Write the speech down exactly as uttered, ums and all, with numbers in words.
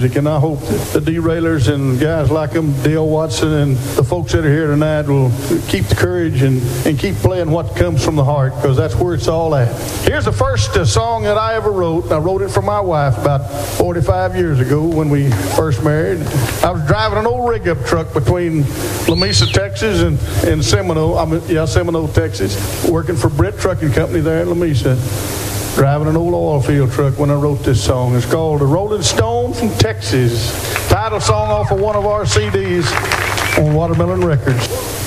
And I hope that the derailers and guys like them, Dale Watson, and the folks that are here tonight will keep the courage and, and keep playing what comes from the heart, because that's where it's all at. Here's the first uh, song that I ever wrote. I wrote it for my wife about forty-five years ago when we first married. I was driving an old rig-up truck between Lamesa, Texas, and, and Seminole, I mean, yeah, Seminole, Texas, working for Brett Trucking Company there in Lamesa. Driving an old oil field truck when I wrote this song. It's called The Rolling Stone from Texas. Title song off of one of our C Ds on Watermelon Records.